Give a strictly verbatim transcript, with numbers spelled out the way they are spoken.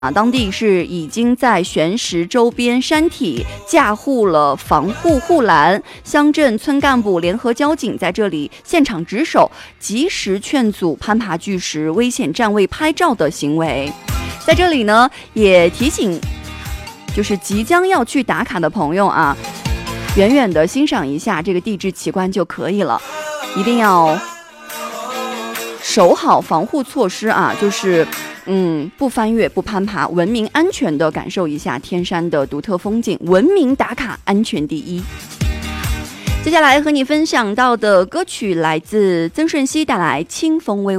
啊，当地是已经在悬石周边山体架护了防护护栏，乡镇村干部联合交警在这里现场值守，及时劝阻攀爬巨石、危险站位拍照的行为。在这里呢，也提醒，就是即将要去打卡的朋友啊，远远的欣赏一下这个地质奇观就可以了，一定要守好防护措施啊，就是嗯，不翻越，不攀爬，文明安全的感受一下天山的独特风景，文明打卡，安全第一。接下来和你分享到的歌曲来自曾舜晞带来《清风微微》。